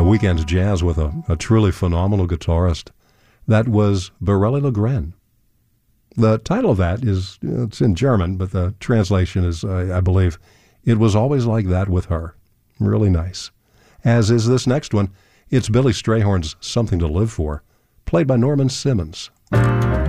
Weekend's Jazz with a truly phenomenal guitarist. That was Borelli Legren. The title of that is, it's in German, but the translation is, I believe, It Was Always Like That With Her. Really nice. As is this next one. It's Billy Strayhorn's Something to Live For, played by Norman Simmons.